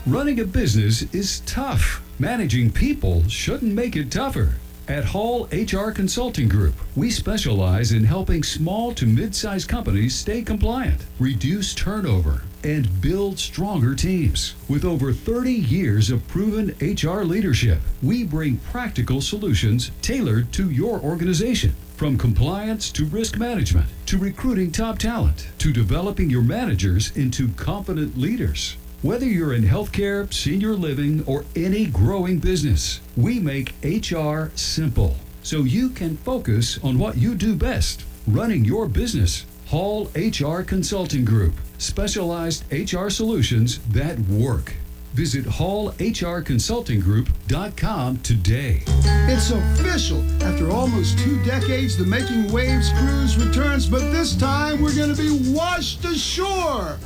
Running a business is tough. Managing people shouldn't make it tougher. At Hall HR Consulting Group, we specialize in helping small to mid-sized companies stay compliant, reduce turnover, and build stronger teams. With over 30 years of proven HR leadership, we bring practical solutions tailored to your organization. From compliance to risk management, to recruiting top talent, to developing your managers into confident leaders. Whether you're in healthcare, senior living, or any growing business, we make HR simple so you can focus on what you do best, running your business. Hall HR Consulting Group, specialized HR solutions that work. Visit hallhrconsultinggroup.com today. It's official. After almost 2 decades, the Making Waves cruise returns, but this time we're going to be washed ashore.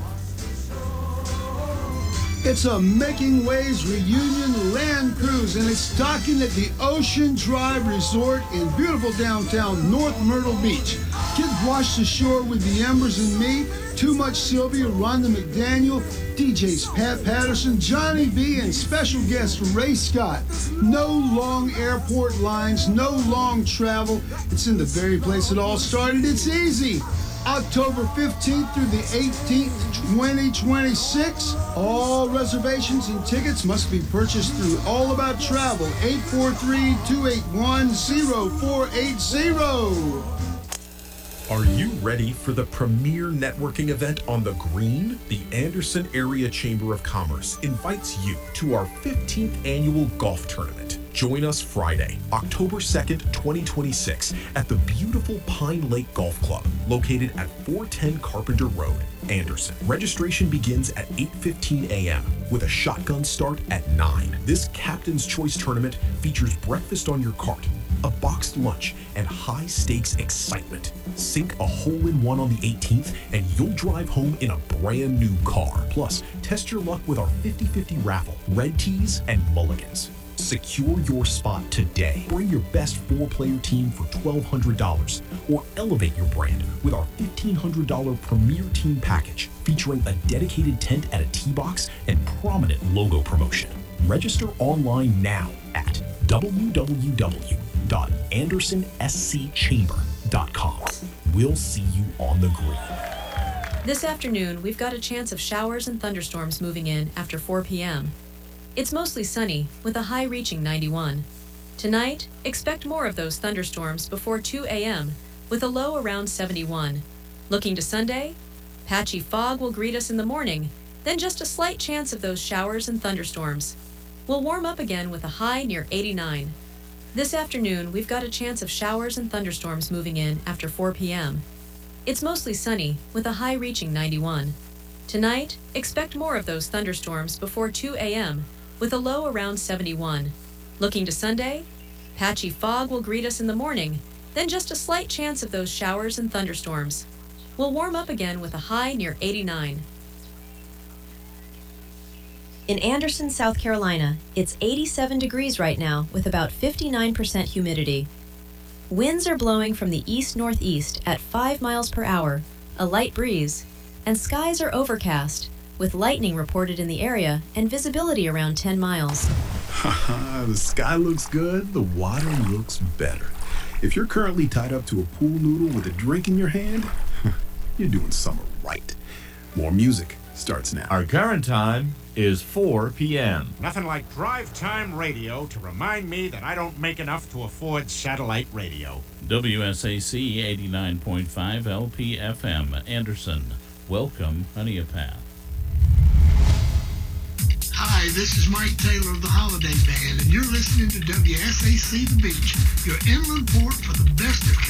It's a Making Waves reunion land cruise, and it's docking at the Ocean Drive Resort in beautiful downtown North Myrtle Beach. Kids wash ashore with the Embers and me, Too Much Sylvia, Rhonda McDaniel, DJs Pat Patterson, Johnny B, and special guest Ray Scott. No long airport lines, no long travel. It's in the very place it all started. It's easy. October 15th through the 18th, 2026. All reservations and tickets must be purchased through All About Travel, 843-281-0480. Are you ready for the premier networking event on the Green? The Anderson Area Chamber of Commerce invites you to our 15th annual golf tournament. Join us Friday, October 2nd, 2026 at the beautiful Pine Lake Golf Club, located at 410 Carpenter Road, Anderson. Registration begins at 8:15 a.m. with a shotgun start at 9. This Captain's Choice tournament features breakfast on your cart, a boxed lunch, and high-stakes excitement. Sink a hole-in-one on the 18th, and you'll drive home in a brand new car. Plus, test your luck with our 50-50 raffle, red tees, and mulligans. Secure your spot today. Bring your best 4-player team for $1,200, or elevate your brand with our $1,500 Premier Team Package, featuring a dedicated tent at a tee box and prominent logo promotion. Register online now at www.andersonscchamber.com. We'll see you on the green. This afternoon, we've got a chance of showers and thunderstorms moving in after 4 p.m. It's mostly sunny, with a high reaching 91. Tonight, expect more of those thunderstorms before 2 a.m., with a low around 71. Looking to Sunday, patchy fog will greet us in the morning, then just a slight chance of those showers and thunderstorms. We'll warm up again with a high near 89. This afternoon, we've got a chance of showers and thunderstorms moving in after 4 p.m. It's mostly sunny, with a high reaching 91. Tonight, expect more of those thunderstorms before 2 a.m., with a low around 71. Looking to Sunday, patchy fog will greet us in the morning, then just a slight chance of those showers and thunderstorms. We'll warm up again with a high near 89. In Anderson, South Carolina, it's 87 degrees right now with about 59% humidity. Winds are blowing from the east-northeast at 5 miles per hour, a light breeze, and skies are overcast, with lightning reported in the area and visibility around 10 miles. The sky looks good, the water looks better. If you're currently tied up to a pool noodle with a drink in your hand, you're doing summer right. More music starts now. Our current time is 4 p.m. Nothing like drive time radio to remind me that I don't make enough to afford satellite radio. WSAC 89.5 LPFM, Anderson. Welcome, Honeypath. Hi, this is Mike Taylor of the Holiday Band, and you're listening to WSAC The Beach, your inland port for the best of